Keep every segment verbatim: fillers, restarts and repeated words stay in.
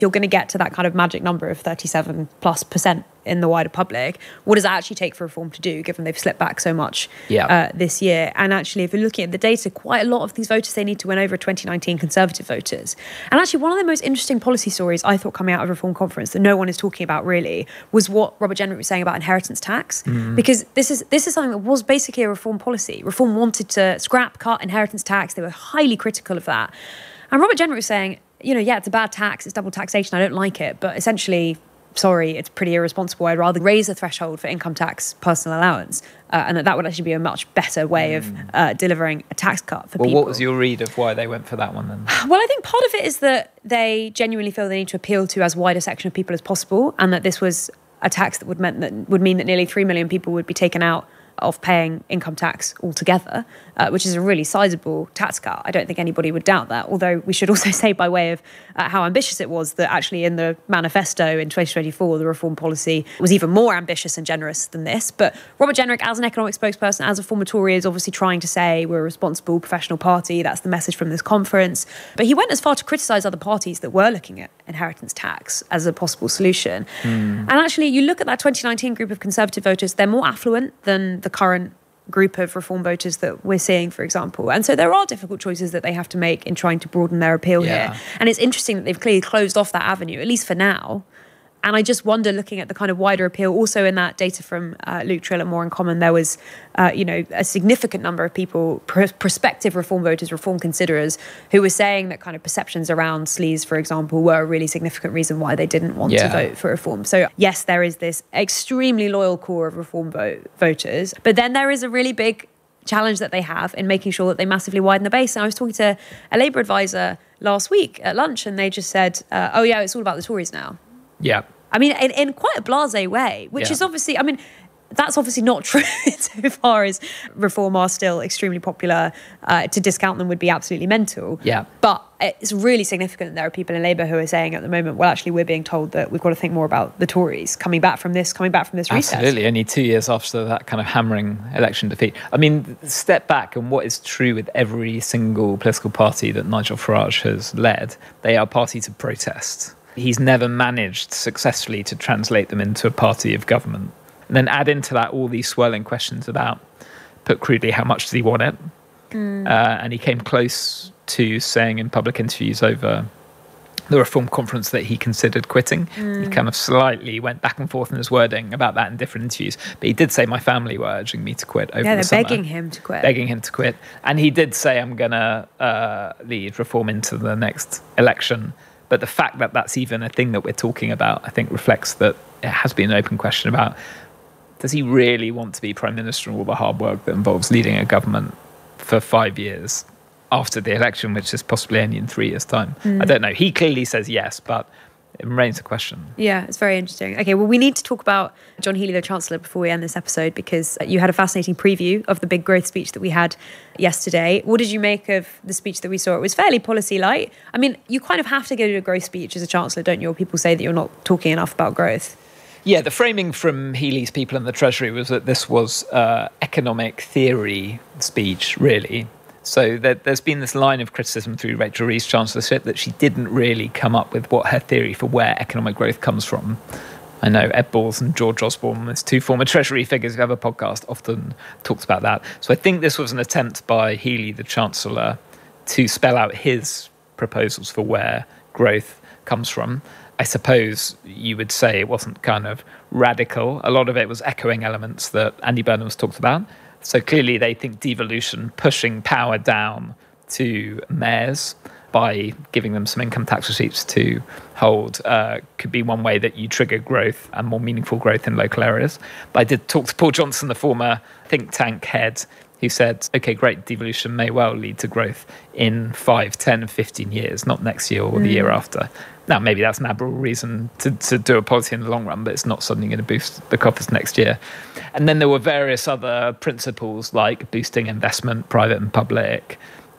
you're going to get to that kind of magic number of thirty-seven plus percent in the wider public. What does it actually take for reform to do, given they've slipped back so much yeah. uh, this year? And actually, if you're looking at the data, quite a lot of these voters they need to win over twenty nineteen Conservative voters. And actually, one of the most interesting policy stories I thought coming out of Reform Conference that no one is talking about really was what Robert Jenrick was saying about inheritance tax. Mm. Because this is this is something that was basically a Reform policy. Reform wanted to scrap, cut inheritance tax. They were highly critical of that. And Robert Jenrick was saying, you know, yeah, it's a bad tax, it's double taxation, I don't like it, but essentially, sorry, it's pretty irresponsible. I'd rather raise the threshold for income tax personal allowance, uh, and that that would actually be a much better way of uh, delivering a tax cut for well, people. Well, what was your read of why they went for that one then? Well, I think part of it is that they genuinely feel they need to appeal to as wide a section of people as possible, and that this was a tax that would meant that would mean that nearly three million people would be taken out of paying income tax altogether, uh, which is a really sizable tax cut. I don't think anybody would doubt that, although we should also say by way of uh, how ambitious it was that actually in the manifesto in twenty twenty-four, the reform policy was even more ambitious and generous than this. But Robert Jenrick, as an economic spokesperson, as a former Tory, is obviously trying to say we're a responsible professional party. That's the message from this conference. But he went as far to criticise other parties that were looking at inheritance tax as a possible solution. Mm. And actually, you look at that twenty nineteen group of Conservative voters, they're more affluent than the current group of reform voters that we're seeing, for example. And so there are difficult choices that they have to make in trying to broaden their appeal yeah. here. And it's interesting that they've clearly closed off that avenue, at least for now. And I just wonder, looking at the kind of wider appeal, also in that data from uh, Luke Trill at More in Common, there was, uh, you know, a significant number of people, pr- prospective reform voters, reform considerers, who were saying that kind of perceptions around sleaze, for example, were a really significant reason why they didn't want yeah. to vote for reform. So yes, there is this extremely loyal core of reform vote- voters, but then there is a really big challenge that they have in making sure that they massively widen the base. And I was talking to a Labour advisor last week at lunch, and they just said, uh, oh yeah, it's all about the Tories now. Yeah. I mean, in, in quite a blasé way, which yeah. is obviously, I mean, that's obviously not true so far as reform are still extremely popular. Uh, to discount them would be absolutely mental. Yeah. But it's really significant that there are people in Labour who are saying at the moment, well, actually, we're being told that we've got to think more about the Tories coming back from this, coming back from this recess. Absolutely. Only two years after that kind of hammering election defeat. I mean, step back, and what is true with every single political party that Nigel Farage has led, they are parties of protest. He's never managed successfully to translate them into a party of government. And then add into that all these swirling questions about, put crudely, how much does he want it? Mm. Uh, and he came close to saying in public interviews over the Reform Conference that he considered quitting. Mm. He kind of slightly went back and forth in his wording about that in different interviews. But he did say my family were urging me to quit over yeah, the summer. summer. Yeah, they're begging him to quit. Begging him to quit. And he did say, I'm going to uh, lead Reform into the next election. But the fact that that's even a thing that we're talking about, I think, reflects that it has been an open question about, does he really want to be Prime Minister and all the hard work that involves leading a government for five years after the election, which is possibly only in three years' time? Mm. I don't know. He clearly says yes, but it remains a question. Yeah, it's very interesting. Okay, well, we need to talk about John Healey, the Chancellor, before we end this episode, because you had a fascinating preview of the big growth speech that we had yesterday. What did you make of the speech that we saw? It was fairly policy light. I mean, you kind of have to go to a growth speech as a Chancellor, don't you? Or people say that you're not talking enough about growth. Yeah, the framing from Healey's people in the Treasury was that this was uh, economic theory speech, really. So there, there's been this line of criticism through Rachel Reeves' chancellorship that she didn't really come up with what her theory for where economic growth comes from. I know Ed Balls and George Osborne, as two former Treasury figures who have a podcast, often talks about that. So I think this was an attempt by Healey, the Chancellor, to spell out his proposals for where growth comes from. I suppose you would say it wasn't kind of radical. A lot of it was echoing elements that Andy Burnham's talked about. So clearly they think devolution, pushing power down to mayors by giving them some income tax receipts to hold, uh, could be one way that you trigger growth and more meaningful growth in local areas. But I did talk to Paul Johnson, the former think tank head, who said, OK, great, devolution may well lead to growth in five, ten, fifteen years, not next year or mm. the year after. Now, maybe that's an admirable reason to, to do a policy in the long run, but it's not suddenly going to boost the coffers next year. And then there were various other principles like boosting investment, private and public.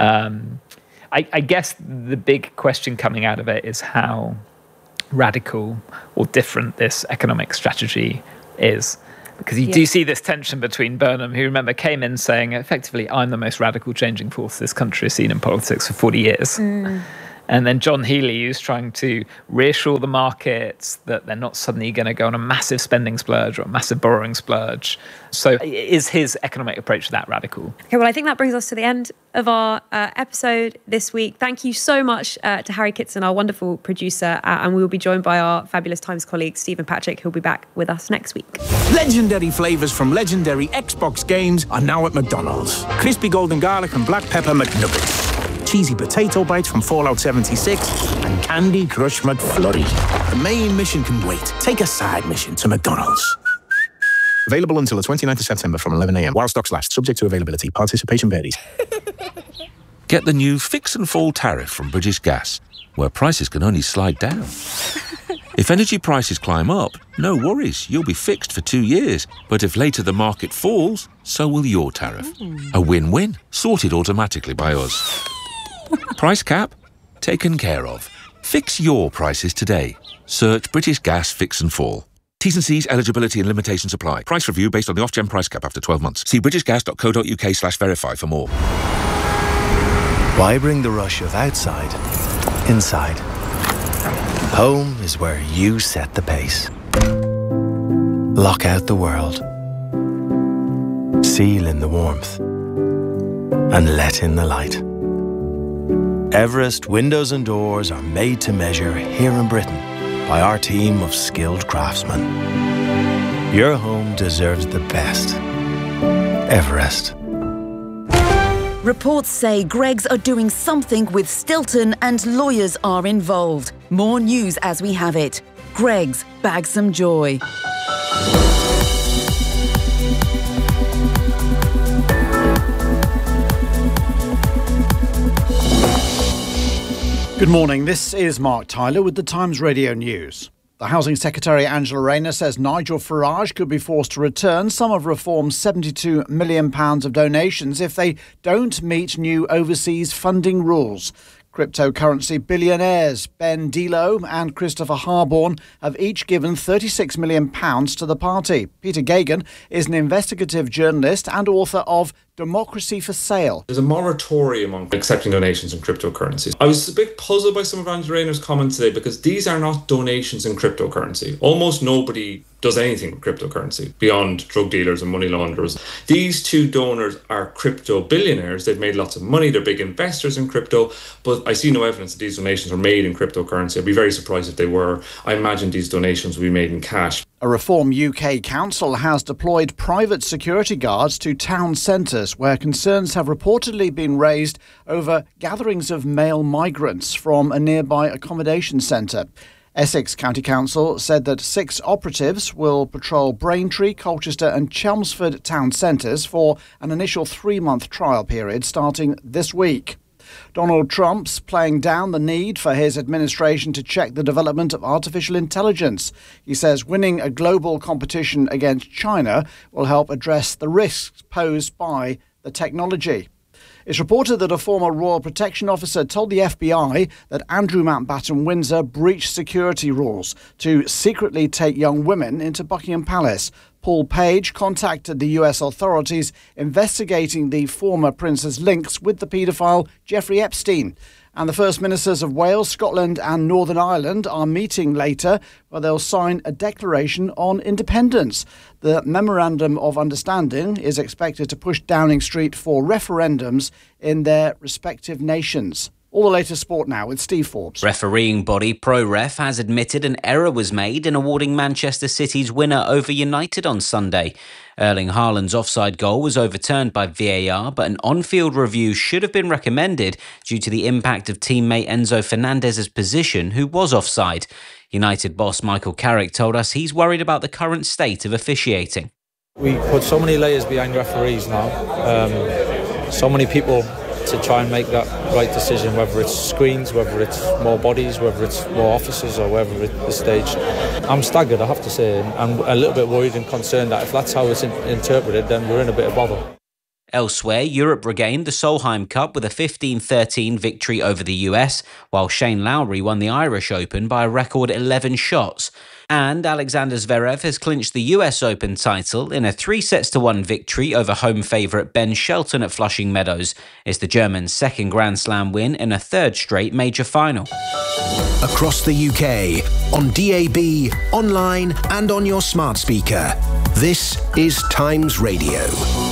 Um, I, I guess the big question coming out of it is how radical or different this economic strategy is. Because you yeah. do see this tension between Burnham, who, remember, came in saying, effectively, I'm the most radical changing force this country has seen in politics for forty years. Mm. And then John Healey, who's trying to reassure the markets that they're not suddenly going to go on a massive spending splurge or a massive borrowing splurge. So is his economic approach that radical? Okay, well, I think that brings us to the end of our uh, episode this week. Thank you so much uh, to Harry Kitson, our wonderful producer, uh, and we will be joined by our fabulous Times colleague, Stephen Patrick, who'll be back with us next week. Legendary flavours from legendary Xbox games are now at McDonald's. Crispy golden garlic and black pepper McNuggets. Cheesy potato bites from Fallout seventy-six and Candy Crush McFlurry. The main mission can wait. Take a side mission to McDonald's. Available until the twenty-ninth of September from eleven a.m. while stocks last. Subject to availability. Participation varies. Get the new Fix and Fall tariff from British Gas, where prices can only slide down. If energy prices climb up, no worries, you'll be fixed for two years. But if later the market falls, so will your tariff. A win-win, sorted automatically by us. Price cap? Taken care of. Fix your prices today. Search British Gas Fix and Fall. T's and C's, eligibility and limitations apply. Price review based on the off-gen price cap after twelve months. See britishgas.co.uk slash verify for more. Why bring the rush of outside inside? Home is where you set the pace. Lock out the world. Seal in the warmth. And let in the light. Everest windows and doors are made to measure here in Britain by our team of skilled craftsmen. Your home deserves the best. Everest. Reports say Greggs are doing something with Stilton and lawyers are involved. More news as we have it. Greggs, bag some joy. Good morning, this is Mark Tyler with the Times Radio News. The Housing Secretary Angela Rayner says Nigel Farage could be forced to return some of Reform's seventy-two million pounds of donations if they don't meet new overseas funding rules. Cryptocurrency billionaires Ben Delo and Christopher Harborne have each given thirty-six million pounds to the party. Peter Gagan is an investigative journalist and author of Democracy for Sale. There's a moratorium on accepting donations in cryptocurrencies. I was a bit puzzled by some of Angela Rayner's comments today because these are not donations in cryptocurrency. Almost nobody does anything with cryptocurrency beyond drug dealers and money launderers. These two donors are crypto billionaires. They've made lots of money. They're big investors in crypto, but I see no evidence that these donations are made in cryptocurrency. I'd be very surprised if they were. I imagine these donations will be made in cash. A Reform U K council has deployed private security guards to town centres where concerns have reportedly been raised over gatherings of male migrants from a nearby accommodation centre. Essex County Council said that six operatives will patrol Braintree, Colchester and Chelmsford town centres for an initial three-month trial period starting this week. Donald Trump's playing down the need for his administration to check the development of artificial intelligence. He says winning a global competition against China will help address the risks posed by the technology. It's reported that a former Royal Protection Officer told the F B I that Andrew Mountbatten Windsor breached security rules to secretly take young women into Buckingham Palace. Paul Page contacted the U S authorities investigating the former prince's links with the paedophile Jeffrey Epstein. And the First Ministers of Wales, Scotland and Northern Ireland are meeting later where they'll sign a declaration on independence. The Memorandum of Understanding is expected to push Downing Street for referendums in their respective nations. All the latest sport now with Steve Forbes. Refereeing body ProRef has admitted an error was made in awarding Manchester City's winner over United on Sunday. Erling Haaland's offside goal was overturned by V A R, but an on-field review should have been recommended due to the impact of teammate Enzo Fernandez's position, who was offside. United boss Michael Carrick told us he's worried about the current state of officiating. We put so many layers behind referees now, um, so many people to try and make that right decision, whether it's screens, whether it's more bodies, whether it's more officers or whether it's the stage. I'm staggered, I have to say, and I'm a little bit worried and concerned that if that's how it's in- interpreted, then we're in a bit of bother. Elsewhere, Europe regained the Solheim Cup with a fifteen thirteen victory over the U S, while Shane Lowry won the Irish Open by a record eleven shots. And Alexander Zverev has clinched the U S Open title in a three sets to one victory over home favourite Ben Shelton at Flushing Meadows. It's the German's second Grand Slam win in a third straight major final. Across the U K, on D A B, online and on your smart speaker. This is Times Radio.